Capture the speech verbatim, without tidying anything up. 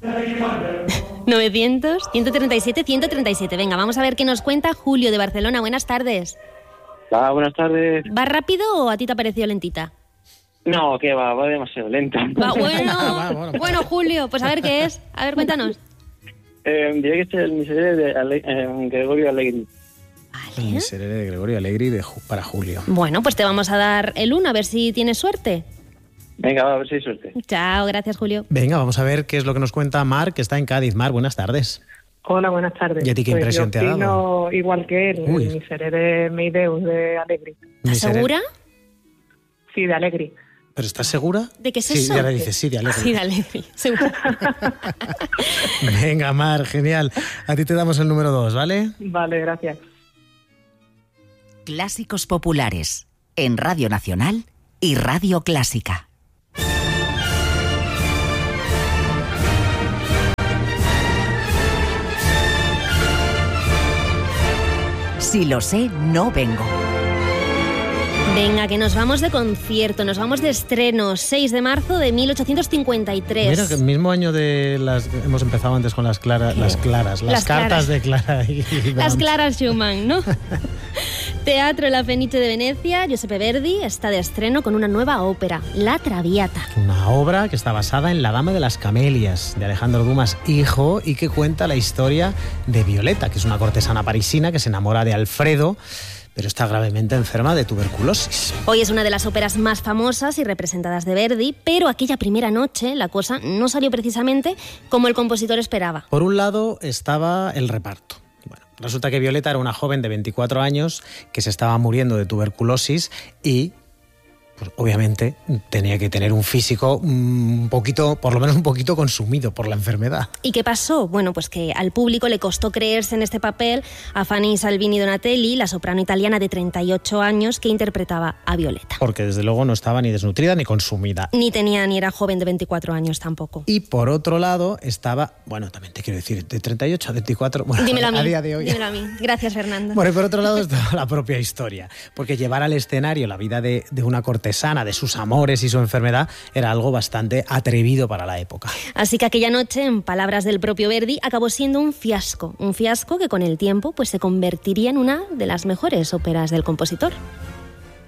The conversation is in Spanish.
novecientos, ciento treinta y siete, ciento treinta y siete. Venga, vamos a ver qué nos cuenta Julio de Barcelona. Buenas tardes. Ah, buenas tardes. ¿Va rápido o a ti te ha parecido lentita? No, que va, va demasiado lenta. Va, bueno, bueno, Julio, pues a ver qué es. A ver, cuéntanos. Eh, diré que este es el Miserere de Ale- eh, Gregorio Allegri. El Miserere de Gregorio Allegri de Ju- para Julio. Bueno, pues te vamos a dar el uno, a ver si tienes suerte. Venga, va, a ver si hay suerte. Chao, gracias, Julio. Venga, vamos a ver qué es lo que nos cuenta Mar, que está en Cádiz. Mar, buenas tardes. Hola, buenas tardes. ¿Y a ti qué Pues impresión yo te ha dado? opino igual que él, Uy. el Miserere Meideus de Allegri. ¿Estás Miserere- segura? Sí, de Allegri. ¿Pero estás segura? ¿De qué es sí, eso? ya le dices, sí, de Allegri. Sí, dale, sí, seguro. Venga, Mar, genial. A ti te damos el número dos, ¿vale? Vale, gracias. Clásicos populares en Radio Nacional y Radio Clásica. Si lo sé, no vengo. Venga, que nos vamos de concierto, nos vamos de estreno, seis de marzo de mil ochocientos cincuenta y tres. Mira, que el mismo año de las... Hemos empezado antes con las, clara, las claras, las, Las cartas claras. de Clara y... y Las Dan. Claras Schumann, ¿no? Teatro La Fenice de Venecia, Giuseppe Verdi está de estreno con una nueva ópera, La Traviata. Una obra que está basada en La Dama de las Camelias, de Alejandro Dumas hijo, y que cuenta la historia de Violeta, que es una cortesana parisina que se enamora de Alfredo, pero está gravemente enferma de tuberculosis. Hoy es una de las óperas más famosas y representadas de Verdi, pero aquella primera noche la cosa no salió precisamente como el compositor esperaba. Por un lado estaba el reparto. Bueno, resulta que Violeta era una joven de veinticuatro años que se estaba muriendo de tuberculosis y, pues, obviamente, tenía que tener un físico un poquito, por lo menos un poquito consumido por la enfermedad. ¿Y qué pasó? Bueno, pues que al público le costó creerse en este papel a Fanny Salvini Donatelli, la soprano italiana de treinta y ocho años que interpretaba a Violeta. Porque desde luego no estaba ni desnutrida ni consumida. Ni tenía ni era joven de veinticuatro años tampoco. Y por otro lado estaba, bueno, también te quiero decir, de treinta y ocho a veinticuatro, bueno, Dímelo a mí. a día de hoy. Dímelo a mí. Gracias, Fernando. Bueno, y por otro lado está la propia historia, porque llevar al escenario la vida de, de una cortesana, de sus amores y su enfermedad, era algo bastante atrevido para la época. Así que aquella noche, en palabras del propio Verdi, acabó siendo un fiasco. Un fiasco que con el tiempo pues, se convertiría en una de las mejores óperas del compositor.